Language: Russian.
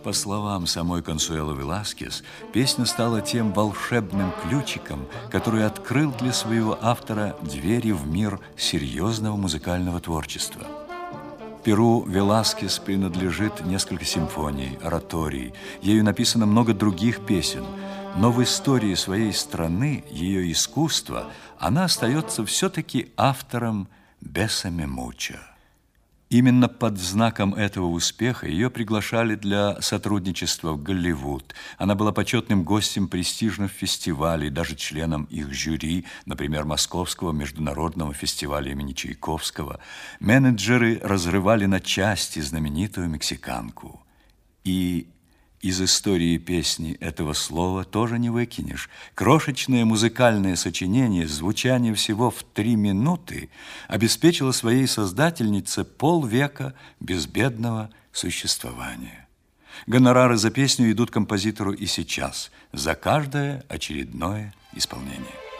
По словам самой Консуэло Веласкес, песня стала тем волшебным ключиком, который открыл для своего автора двери в мир серьезного музыкального творчества. Перу Веласкес принадлежит несколько симфоний, ораторий. Ею написано много других песен. Но в истории своей страны, ее искусства, она остается все-таки автором «Бесаме мучо». Именно под знаком этого успеха ее приглашали для сотрудничества в Голливуд. Она была почетным гостем престижных фестивалей, даже членом их жюри, например, Московского международного фестиваля имени Чайковского. Менеджеры разрывали на части знаменитую мексиканку. И из истории песни этого слова тоже не выкинешь. Крошечное музыкальное сочинение, звучание всего в 3 минуты, обеспечило своей создательнице полвека безбедного существования. Гонорары за песню идут композитору и сейчас, за каждое очередное исполнение.